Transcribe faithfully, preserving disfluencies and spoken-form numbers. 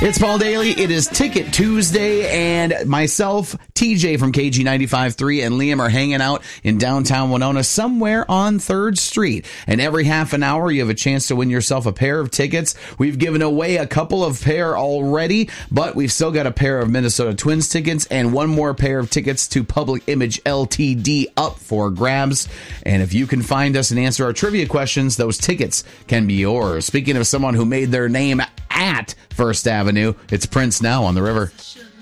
It's Paul Daly. It is Ticket Tuesday, and myself, T J from K G ninety-five point three, and Liam are hanging out in downtown Winona somewhere on third Street. And every half an hour, you have a chance to win yourself a pair of tickets. We've given away a couple of pair already, but we've still got a pair of Minnesota Twins tickets and one more pair of tickets to Public Image L T D up for grabs. And if you can find us and answer our trivia questions, those tickets can be yours. Speaking of someone who made their name at First Avenue, it's Prince now on the river.